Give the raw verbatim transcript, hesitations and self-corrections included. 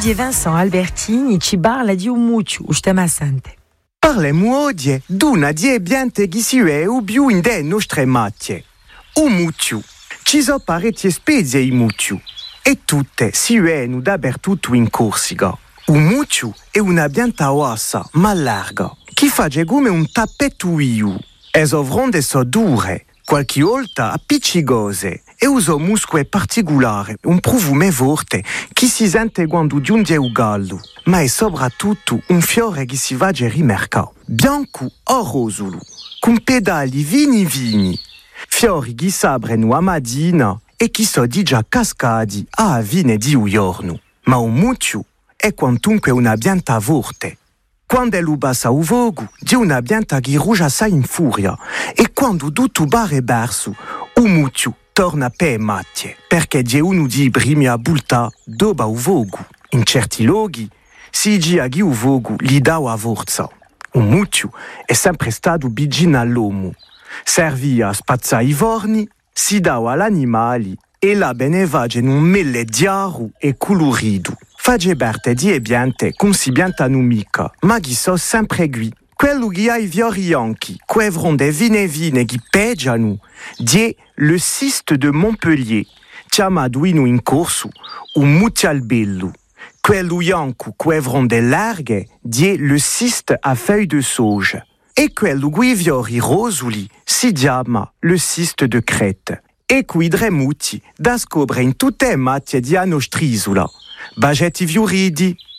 di Vincent Albertini ci parla di un muccio, ustima sante. Parlemo oggi d'una di ebiante che si è ubiu in de nostre macchie. Un muccio. Ci sono parecchie specie i muccio. E tutte si ueno dappertutto in Corsica. Un muccio è una pianta ossa, ma larga, che fa come un tappetto iu. E sovronde so dure, qualche volta appiccicose, e uso muscoli particolari, un profumo forte che si sente quando giunge il gallo, ma è soprattutto un fiore che si va a rimercare, bianco o rosolo, con pedali vini vini, fiori che s'aprono a mattina e che sono già cascati a fine di un giorno. Ma un muccio è quantunque una pianta forte. Quando lo bassa il vogo, di una pianta che rugia assai in furia, e quando tutto barre berso, un muccio torna per macchie, perché c'è uno di primi a bulta dopo il vogo. In certi luoghi si dice che il vogo gli dà la forza. Un muccio è sempre stato vicino all'uomo. Serviva a spazzare i forni, si dava agli animali e la benevage in un mele chiaro e colorido. Fagge berte di piante con si piantano mica, ma che sono sempre qui. Quello che ha i fiori bianchi, que fronde vine vine che peggiano, di le ciste de Montpellier, chiamato in corso un muccialbello. Quello bianco, que fronde larghe, di le ciste a feuilles de sauge. E quello che i fiori rosoli si chiama le ciste de Crete. E qui dremuti da scoprire in tutte le macchie di nostra isola. Bagetti fioridi,